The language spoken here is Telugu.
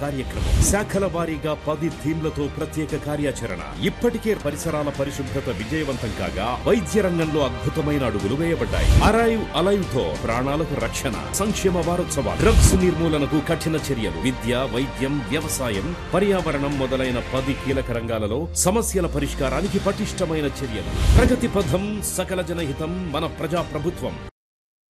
కార్యక్రమం. శాఖల వారీగా 10 థీమ్లతో ప్రత్యేక కార్యాచరణ. ఇప్పటికే పరిసరాల పరిశుభ్రత విజయవంతం కాగా వైద్య రంగంలో అద్భుతమైన అడుగులు వేయబడ్డాయి. అరైవ్ అలైవ్ తో ప్రాణాలకు రక్షణ. సంక్షేమ వారోత్సవాలు. డ్రగ్స్ నిర్మూలనకు కఠిన చర్యలు. విద్య, వైద్యం, వ్యవసాయం, పర్యావరణం మొదలైన 10 కీలక రంగాలలో సమస్యల పరిష్కారానికి పటిష్టమైన చర్యలు. ప్రగతి పథం, సకల జనహితం, మన ప్రజా ప్రభుత్వం.